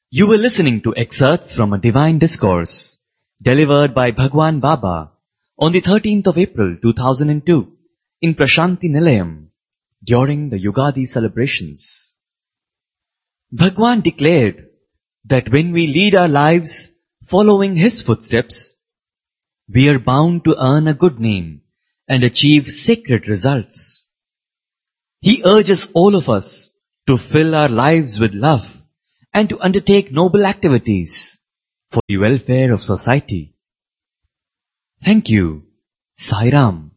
You were listening to excerpts from a divine discourse delivered by Bhagwan Baba on the 13th of April 2002 in Prashanti Nilayam during the Yugadi celebrations. Bhagwan declared that when we lead our lives following his footsteps, we are bound to earn a good name and achieve sacred results. He urges all of us to fill our lives with love and to undertake noble activities for the welfare of society. Thank you. Sai Ram.